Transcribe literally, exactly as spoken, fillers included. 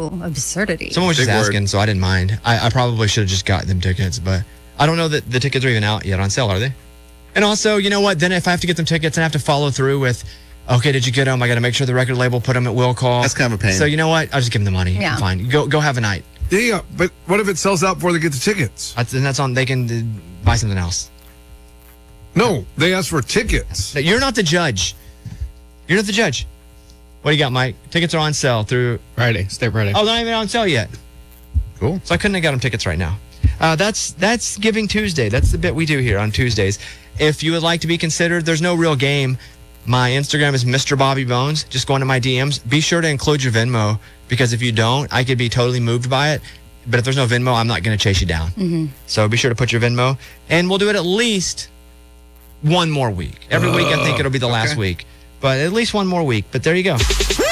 absolute absurdity. Someone was just Big word. asking, so I didn't mind. I, I probably should have just got them tickets, but I don't know that the tickets are even out yet on sale, are they? And also, you know what? Then if I have to get them tickets, I have to follow through with, okay, did you get them? I got to make sure the record label put them at will call. That's kind of a pain. So you know what? I'll just give them the money. Yeah. Fine. Go go have a night. Yeah, yeah, but what if it sells out before they get the tickets? That's, and that's on. They can uh, buy something else. No, they asked for tickets. No, you're not the judge. You're not the judge. What do you got, Mike? Tickets are on sale through Friday. Stay Friday. Oh, they're not even on sale yet. Cool. So I couldn't have got them tickets right now. Uh, that's that's Giving Tuesday. That's the bit we do here on Tuesdays. If you would like to be considered, there's no real game. My Instagram is Mister Bobby Bones. Just go into my D Ms. Be sure to include your Venmo, because if you don't, I could be totally moved by it. But if there's no Venmo, I'm not going to chase you down. Mm-hmm. So be sure to put your Venmo. And we'll do it at least one more week. Every week, I think it'll be the last okay. week. But at least one more week. But there you go.